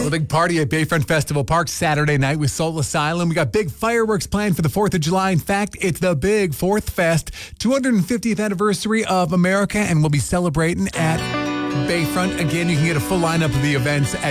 A big party at Bayfront Festival Park Saturday night with Soul Asylum. We got big fireworks planned for the 4th of July. In fact, it's the big 4th Fest, 250th anniversary of America, and we'll be celebrating at Bayfront. Again, you can get a full lineup of the events at